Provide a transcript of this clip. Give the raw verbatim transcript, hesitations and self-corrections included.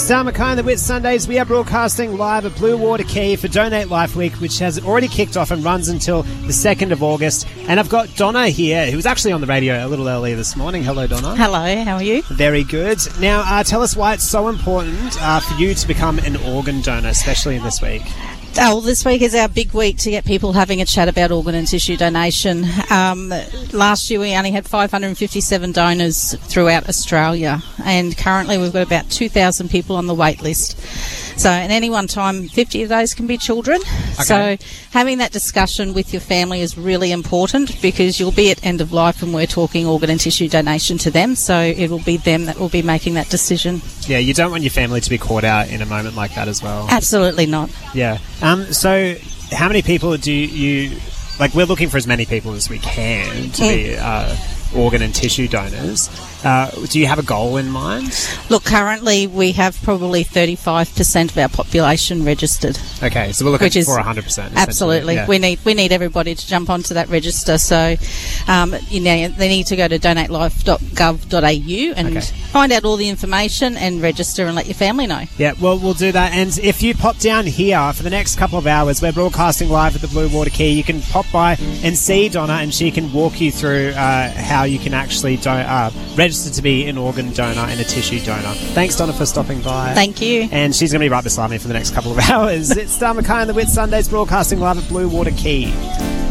Star Mackay and the Wit Sundays. We are broadcasting live at Blue Water Quay for Donate Life Week, which has already kicked off and runs until the second of August. And I've got Donna here, who was actually on the radio a little earlier this morning. Hello, Donna. Hello, how are you? Very good. Now, uh, tell us why it's so important uh, for you to become an organ donor, especially in this week. Oh, well, this week is our big week to get people having a chat about organ and tissue donation. Um, last year we only had five hundred fifty-seven donors throughout Australia, and currently we've got about two thousand people on the wait list. So at any one time, fifty of those can be children. Okay. So having that discussion with your family is really important, because you'll be at end of life and we're talking organ and tissue donation to them, so it will be them that will be making that decision. Yeah, you don't want your family to be caught out in a moment like that as well. Absolutely not. Yeah. Um. So how many people do you... Like, we're looking for as many people as we can to be uh, organ and tissue donors. Uh, do you have a goal in mind? Look, currently we have probably thirty-five percent of our population registered. Okay, so we're looking Which is for one hundred percent. Absolutely. Yeah. We need we need everybody to jump onto that register. So um, you know, they need to go to donate life dot gov dot a u and Okay. find out all the information and register and let your family know. Yeah, well, we'll do that. And if you pop down here for the next couple of hours, we're broadcasting live at the Blue Water Quay. You can pop by and see Donna, and she can walk you through uh, how you can actually do- uh, register to be an organ donor and a tissue donor. Thanks, Donna, for stopping by. Thank you. And she's going to be right beside me for the next couple of hours. It's Star Mackay and the Wit Sundays broadcasting live at Blue Water Quay.